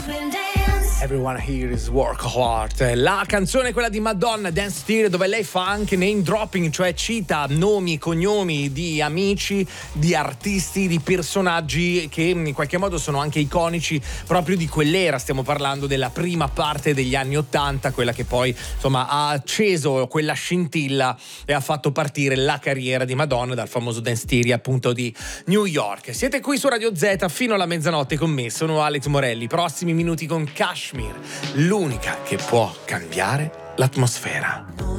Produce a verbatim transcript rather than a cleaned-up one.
Everyone Here Is Work Hard. La canzone è quella di Madonna, Dance Theory, dove lei fa anche name dropping, cioè cita nomi e cognomi di amici, di artisti, di personaggi che in qualche modo sono anche iconici proprio di quell'era. Stiamo parlando della prima parte degli anni Ottanta, quella che poi insomma ha acceso quella scintilla e ha fatto partire la carriera di Madonna dal famoso Dance Theory appunto di New York. Siete qui su Radio Z fino alla mezzanotte con me, sono Alex Morelli. Prossimi minuti con Kashmir, l'unica che può cambiare l'atmosfera.